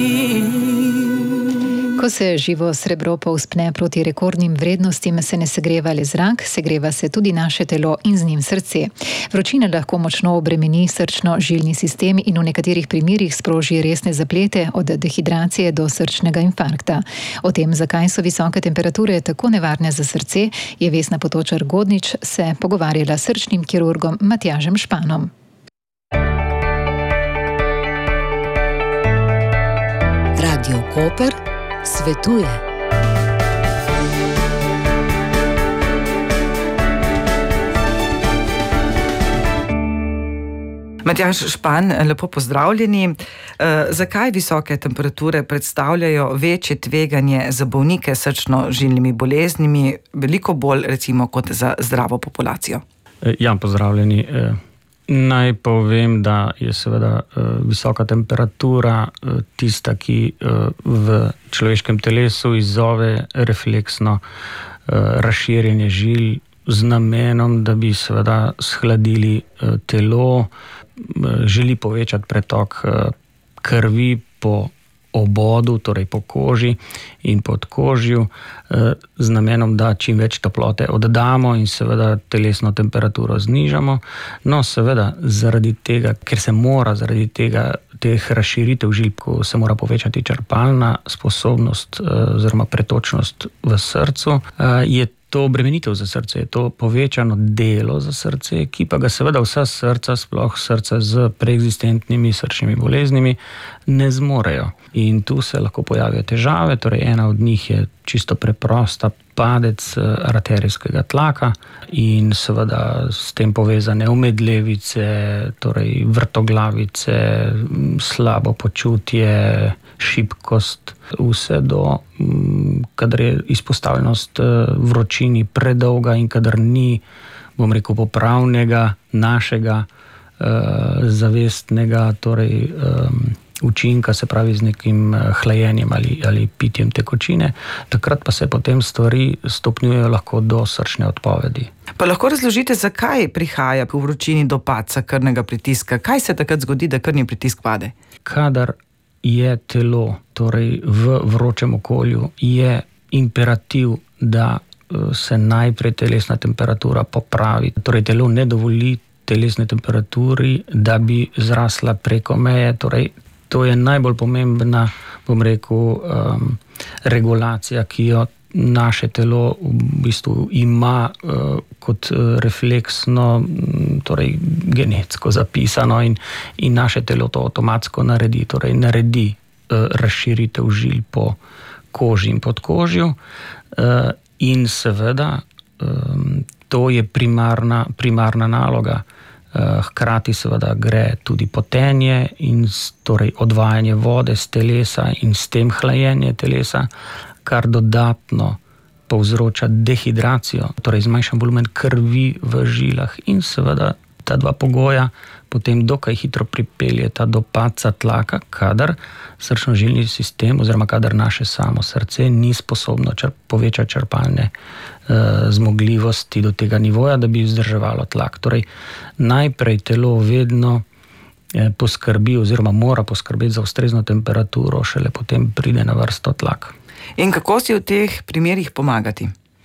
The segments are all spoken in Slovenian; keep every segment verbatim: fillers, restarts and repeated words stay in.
Ko se živo srebro povzpne proti rekordnim vrednostim, se ne segreva le zrak, segreva se tudi naše telo in z njim srce. Vročina lahko močno obremeni srčno-žilni sistem in v nekaterih primerih sproži resne zaplete od dehidracije do srčnega infarkta. O tem, zakaj so visoke temperature tako nevarne za srce, je Vesna Potočar-Godnič se pogovarjala s srčnim kirurgom Matjažem Španom. Radio Koper svetuje. Matjaž Špan, lepo pozdravljeni. E, zakaj visoke temperature predstavljajo večje tveganje za bolnike s srčno-žilnimi boleznimi, veliko bolj recimo kot za zdravo populacijo? Ja, pozdravljeni. E, naj povem, da je seveda e, visoka temperatura e, tista, ki e, v človeškem telesu izzove refleksno e, razširjenje žil z namenom, da bi seveda shladili e, telo, želi povečati pretok krvi po obodu, torej po koži in pod kožju, z namenom, da čim več toplote oddamo in seveda telesno temperaturo znižamo. No, seveda, zaradi tega, ker se mora zaradi tega, teh razširitev žil, ko se mora povečati črpalna sposobnost oziroma pretočnost v srcu, je to obremenitev za srce, je to povečano delo za srce, ki pa ga seveda vsa srca, sploh srca z preekzistentnimi srčnimi boleznimi, ne zmorejo. In tu se lahko pojavijo težave, torej ena od njih je čisto preprosta padec arterijskega tlaka in seveda s tem povezane omedlevice, torej vrtoglavice, slabo počutje, šibkost, vse do, kadar je izpostavljenost vročini predolga in kadar ni, bom rekel, popravnega, našega, eh, zavestnega, torej eh, učinka, se pravi z nekim hlajenjem ali, ali pitjem tekočine, takrat pa se potem stvari stopnjujejo lahko do srčne odpovedi. Pa lahko razložite, zakaj prihaja po vročini do padca krvnega pritiska? Kaj se takrat zgodi, da krvni pritisk pade? Kadar je telo, torej v vročem okolju, je imperativ, da se najprej telesna temperatura popravi. Torej telo ne dovoli telesne temperaturi, da bi zrasla preko meje. Torej, to je najbolj pomembna, bom rekel, um, regulacija, ki jo naše telo v bistvu ima uh, kot refleksno, torej genetsko zapisano in, in naše telo to avtomatsko naredi, torej naredi uh, razširitev žil po koži in podkožju uh, in seveda um, to je primarna, primarna naloga. Uh, hkrati seveda gre tudi potenje in torej odvajanje vode z telesa in s tem hlajenje telesa, kar dodatno povzroča dehidracijo, torej zmanjšan volumen krvi v žilah in seveda ta dva pogoja potem dokaj hitro pripeljeta do padca tlaka, kadar srčno-žilni sistem oziroma kadar naše samo srce ni sposobno črp, povečati črpalne uh, zmogljivosti do tega nivoja, da bi vzdrževalo tlak. Torej najprej telo vedno eh, poskrbi oziroma mora poskrbeti za ustrezno temperaturo, šele potem pride na vrsto tlak. In kako si v teh primerih pomagati?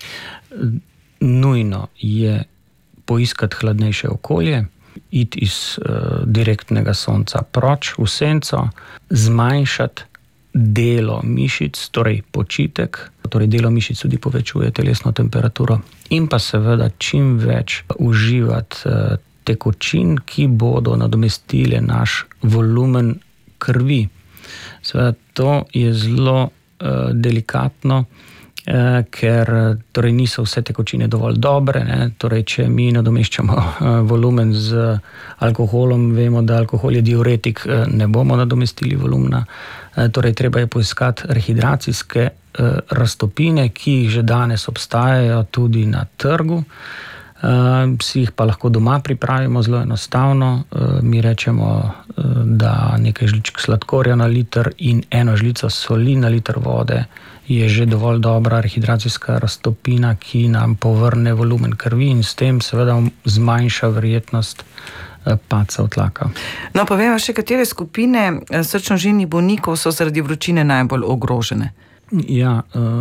Nujno je poiskati hladnejše okolje, iti iz uh, direktnega sonca proč v senco, zmanjšati delo mišic, torej počitek, torej delo mišic tudi povečuje telesno temperaturo in pa seveda čim več uživati uh, tekočin, ki bodo nadomestile naš volumen krvi. Seveda to je zelo uh, delikatno, uh, ker torej niso vse tekočine dovolj dobre, ne? Torej če mi nadomeščamo uh, volumen z alkoholom, vemo, da alkohol je diuretik, uh, ne bomo nadomestili volumna. Uh, torej treba je poiskati rehidracijske uh, raztopine, ki jih že danes obstajajo tudi na trgu. Uh, si jih pa lahko doma pripravimo zelo enostavno. Uh, mi rečemo, uh, da nekaj žličk sladkorja na liter in eno žlico soli na liter vode je že dovolj dobra rehidracijska raztopina, ki nam povrne volumen krvi in s tem seveda zmanjša verjetnost padca v tlaka. No, povejmo še, katere skupine srčno-žilnih bolnikov so zaradi vročine najbolj ogrožene? Ja,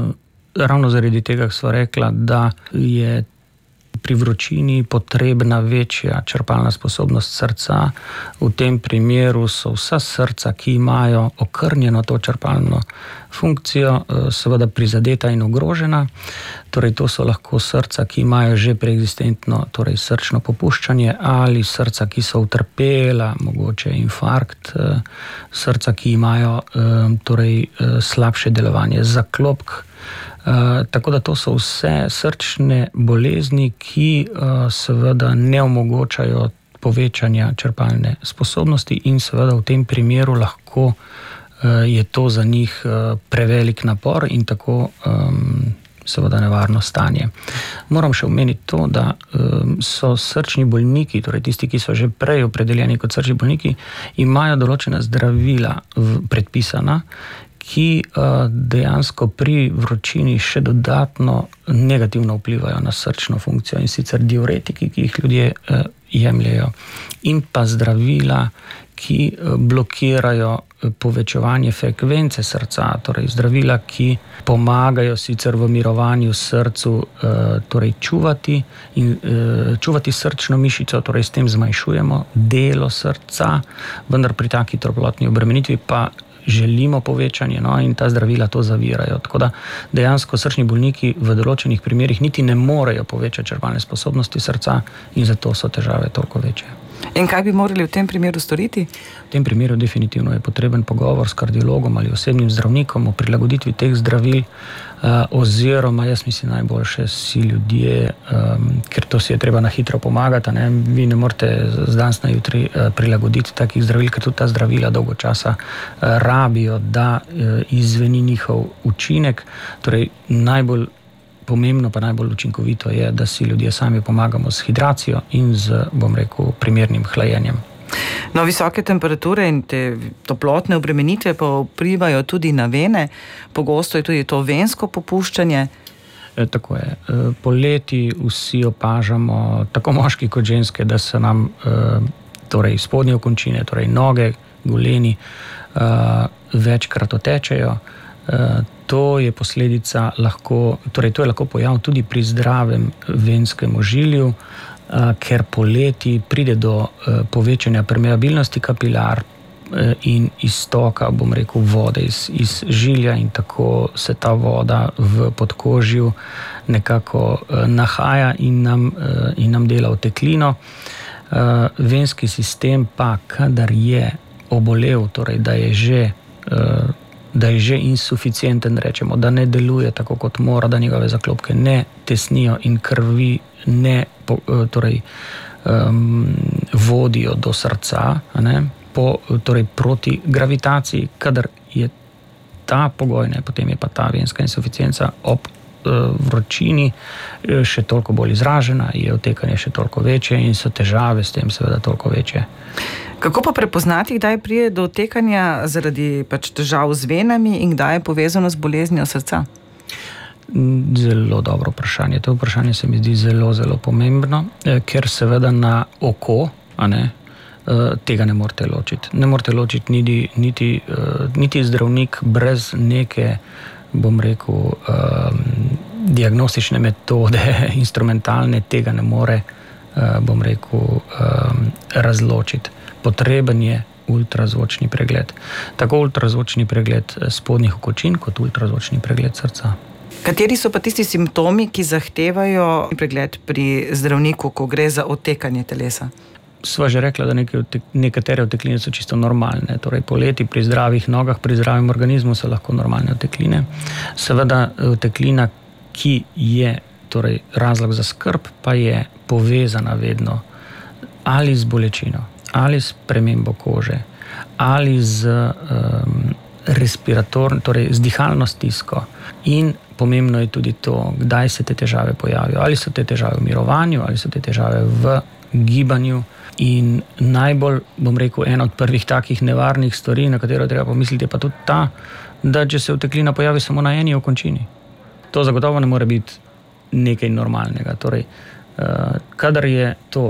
ravno zaradi tega sva rekla, da je pri vročini potrebna večja črpalna sposobnost srca. V tem primeru so vsa srca, ki imajo okrnjeno to črpalno funkcijo, seveda prizadeta in ogrožena. Torej, to so lahko srca, ki imajo že preekzistentno, torej srčno popuščanje, ali srca, ki so utrpela, mogoče infarkt, srca, ki imajo torej slabše delovanje zaklopk. Uh, tako da to so vse srčne bolezni, ki uh, seveda ne omogočajo povečanja črpalne sposobnosti in seveda v tem primeru lahko uh, je to za njih uh, prevelik napor in tako um, seveda nevarno stanje. Moram še omeniti to, da um, so srčni bolniki, torej tisti, ki so že prej opredeljeni kot srčni bolniki, imajo določena zdravila v, predpisana, ki uh, dejansko pri vročini še dodatno negativno vplivajo na srčno funkcijo, in sicer diuretiki, ki jih ljudje uh, jemljajo, in pa zdravila, ki uh, blokirajo povečevanje frekvence srca, torej zdravila, ki pomagajo sicer v mirovanju srcu, uh, torej čuvati in uh, čuvati srčno mišico, torej s tem zmanjšujemo delo srca, vendar pri taki toplotni obremenitvi pa želimo povečanje, no, in ta zdravila to zavirajo. Tako da dejansko srčni bolniki v določenih primerih niti ne morejo povečati črpalne sposobnosti srca in zato so težave toliko večje. In kaj bi morali v tem primeru storiti? V tem primeru definitivno je potreben pogovor s kardiologom ali osebnim zdravnikom o prilagoditvi teh zdravil, uh, oziroma jaz mislim najboljše si ljudje, um, ker to si je treba na hitro pomagati, ne? Vi ne morete z danes na jutri uh, prilagoditi takih zdravil, ker tudi ta zdravila dolgo časa uh, rabijo, da uh, izveni njihov učinek. Torej najbolj pomembno pa najbolj učinkovito je, da si ljudje sami pomagamo s hidracijo in z, bom rekel, primernim hlajenjem. No, visoke temperature in te toplotne obremenitve pa vplivajo tudi na vene. Pogosto je tudi to vensko popuščanje. E, tako je. E, poleti vsi opažamo, tako moški kot ženske, da se nam e, torej spodnje okončine, torej noge, goleni, e, večkrat otečejo. E, To je posledica lahko, torej to je lahko pojav tudi pri zdravem venskem ožilju, ker poleti pride do povečanja permeabilnosti kapilar in iztoka, bom rekel, vode iz, iz žilja, in tako se ta voda v podkožju nekako nahaja in nam, in nam dela oteklino. Venski sistem pa, kadar je obolel, torej da je že da je že insuficienten, rečemo, da ne deluje tako, kot mora, da njegove zaklopke ne tesnijo in krvi ne torej, um, vodijo do srca, ne, po, torej proti gravitaciji. Kadar je ta pogoj, ne, potem je pa ta venska insuficienca ob uh, vročini še toliko bolj izražena, je otekanje še toliko večje in so težave s tem seveda toliko večje. Kako pa prepoznati, kdaj pride do otekanja zaradi pač težav z venami in kdaj je povezano z boleznijo srca? Zelo dobro vprašanje. To vprašanje se mi zdi zelo, zelo pomembno, ker seveda na oko, a ne, tega ne morete ločiti. Ne morete ločiti niti, niti, niti zdravnik brez neke, bom rekel, diagnostične metode, instrumentalne, tega ne more, bom rekel, razločiti. Potreben je ultrazvočni pregled. Tako ultrazvočni pregled spodnjih okončin, kot ultrazvočni pregled srca. Kateri so pa tisti simptomi, ki zahtevajo pregled pri zdravniku, ko gre za otekanje telesa? Sva že rekla, da neke, nekatere otekline so čisto normalne. Torej poleti pri zdravih nogah, pri zdravem organizmu so lahko normalne otekline. Seveda oteklina, ki je torej razlog za skrb, pa je povezana vedno ali z bolečino, ali s premembo kože, ali z um, respiratorno, torej z dihalno stisko. In pomembno je tudi to, kdaj se te težave pojavijo. Ali so te težave v mirovanju, ali so te težave v gibanju. In najbolj, bom rekel, ena od prvih takih nevarnih stvari, na katero treba pomisliti, je pa tudi ta, da če se oteklina pojavi samo na eni okončini. To zagotovo ne more biti nekaj normalnega. Torej, uh, kadar je to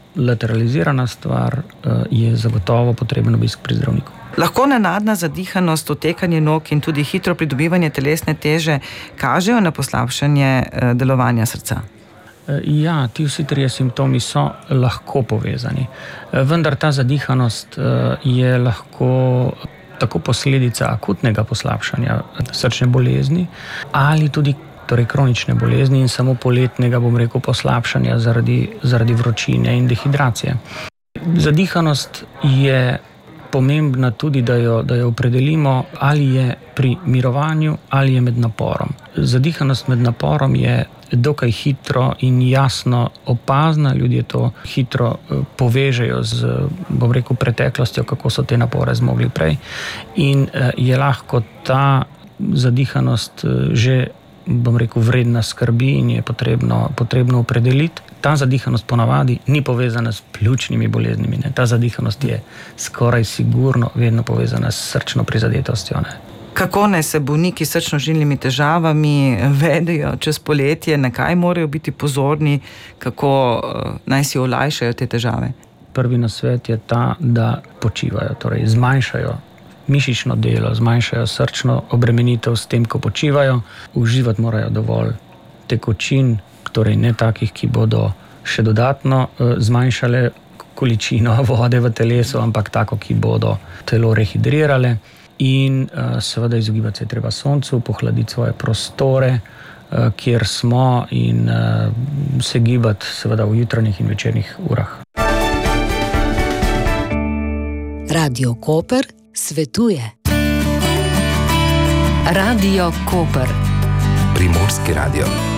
lateralizirana stvar, je zagotovo potreben obisk pri zdravniku. Lahko nenadna zadihanost, otekanje nog in tudi hitro pridobivanje telesne teže kažejo na poslabšanje delovanja srca? Ja, ti vsi trije simptomi so lahko povezani. Vendar ta zadihanost je lahko tako posledica akutnega poslabšanja srčne bolezni ali tudi torej kronične bolezni in samo poletnega, bom rekel, poslabšanja zaradi, zaradi vročine in dehidracije. Zadihanost je pomembna tudi, da jo, da jo opredelimo, ali je pri mirovanju ali je med naporom. Zadihanost med naporom je dokaj hitro in jasno opazna, ljudje to hitro povežejo z, bom rekel, preteklostjo, kako so te napore zmogli prej, in je lahko ta zadihanost že, bom rekel, vredna skrbi in je potrebno, potrebno opredeliti. Ta zadihanost ponavadi ni povezana s pljučnimi boleznimi, ne. Ta zadihanost je skoraj sigurno vedno povezana s srčno prizadetostjo, ne. Kako naj se bolniki s srčno-žilnimi težavami vedejo čez poletje, na kaj morajo biti pozorni, kako naj si olajšajo te težave? Prvi nasvet je ta, da počivajo, torej zmanjšajo mišično delo, zmanjšajo srčno obremenitev s tem, ko počivajo. Uživati morajo dovolj tekočin, torej ne takih, ki bodo še dodatno zmanjšale količino vode v telesu, ampak tako, ki bodo telo rehidrirale. In seveda izogibati se je treba soncu, pohladiti svoje prostore, kjer smo, in se gibati seveda v jutranjih in večernih urah. Radio Koper svetuje. Radio Koper. Primorski radio.